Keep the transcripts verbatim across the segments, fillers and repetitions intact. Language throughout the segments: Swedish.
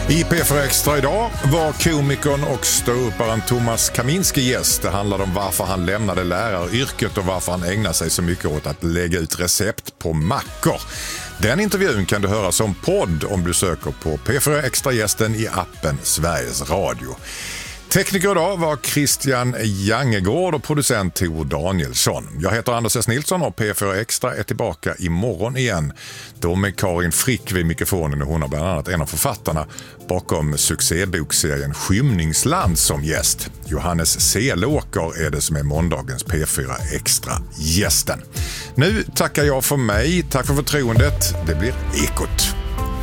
I P fyra Extra idag var komikern och ståupparen Thomas Kaminski gäst. Det handlade om varför han lämnade läraryrket och varför han ägnar sig så mycket åt att lägga ut recept på mackor. Den intervjun kan du höra som podd om du söker på P fyra Extra-gästen i appen Sveriges Radio. Tekniker idag var Christian Jangegård och producent Tor Danielsson. Jag heter Anders S. Nilsson och P fyra Extra är tillbaka imorgon igen. Då med Karin Frick vid mikrofonen och hon har bland annat en av författarna bakom succébokserien Skymningsland som gäst. Johannes Selåker är det som är måndagens P fyra Extra-gästen. Nu tackar jag för mig. Tack för förtroendet. Det blir Ekot.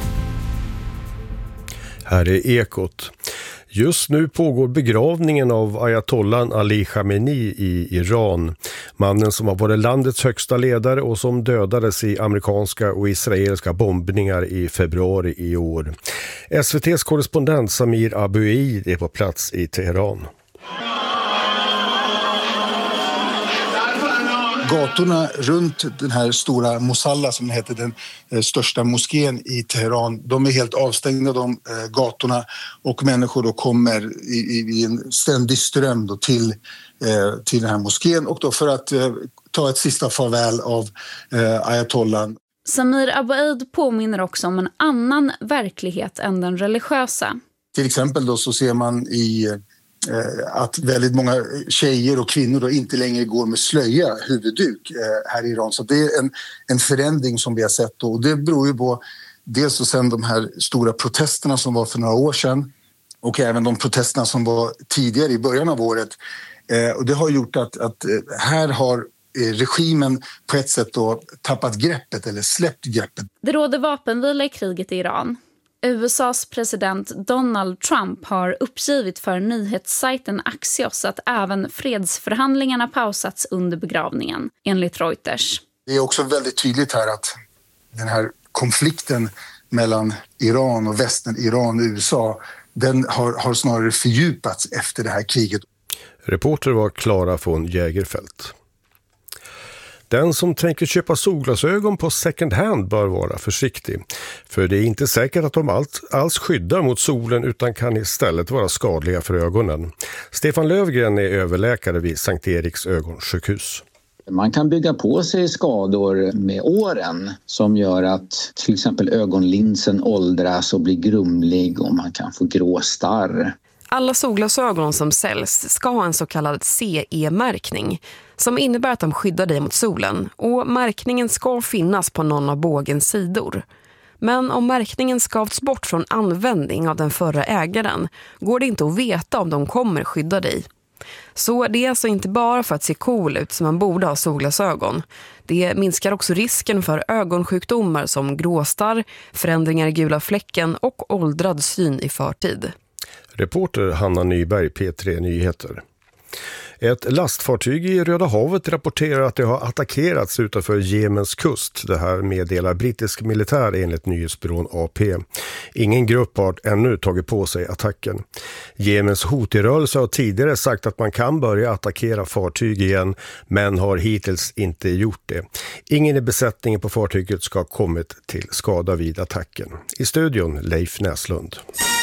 Här är Ekot. Just nu pågår begravningen av ayatollan Ali Khamenei i Iran. Mannen som har varit landets högsta ledare och som dödades i amerikanska och israeliska bombningar i februari i år. S V T:s korrespondent Samir Abueid är på plats i Teheran. Gatorna runt den här stora Mosalla som heter den eh, största moskén i Teheran, de är helt avstängda de eh, gatorna och människor då kommer i, i, i en ständig ström då till, eh, till den här moskén och då för att eh, ta ett sista farväl av eh, ayatollan. Samir Abueid påminner också om en annan verklighet än den religiösa. Till exempel då så ser man i att väldigt många tjejer och kvinnor då inte längre går med slöja, huvudduk här i Iran. Så det är en, en förändring som vi har sett då. Och det beror ju på dels och sen de här stora protesterna som var för några år sedan och även de protesterna som var tidigare i början av året. Och det har gjort att, att här har regimen på ett sätt då tappat greppet eller släppt greppet. Det råder vapenvila i kriget i Iran. U S A:s president Donald Trump har uppgivit för nyhetssajten Axios att även fredsförhandlingarna pausats under begravningen, enligt Reuters. Det är också väldigt tydligt här att den här konflikten mellan Iran och västern, Iran och U S A, den har, har snarare fördjupats efter det här kriget. Reporter var Clara von Jägerfeld. Den som tänker köpa solglasögon på second hand bör vara försiktig. För det är inte säkert att de allt, alls skyddar mot solen utan kan istället vara skadliga för ögonen. Stefan Lövgren är överläkare vid Sankt Eriks ögonsjukhus. Man kan bygga på sig skador med åren som gör att till exempel ögonlinsen åldras och blir grumlig och man kan få grå starr. Alla solglasögon som säljs ska ha en så kallad C E-märkning som innebär att de skyddar dig mot solen och märkningen ska finnas på någon av bågens sidor. Men om märkningen skavts bort från användning av den förra ägaren går det inte att veta om de kommer skydda dig. Så det är alltså inte bara för att se cool ut som man borde ha solglasögon. Det minskar också risken för ögonsjukdomar som gråstarr, förändringar i gula fläcken och åldrad syn i förtid. Reporter Hanna Nyberg, P tre Nyheter. Ett lastfartyg i Röda havet rapporterar att det har attackerats utanför Jemens kust. Det här meddelar brittisk militär enligt nyhetsbyrån A P. Ingen grupp har ännu tagit på sig attacken. Jemens Houthi-rörelse har tidigare sagt att man kan börja attackera fartyg igen, men har hittills inte gjort det. Ingen i besättningen på fartyget ska ha kommit till skada vid attacken. I studion Leif Näslund.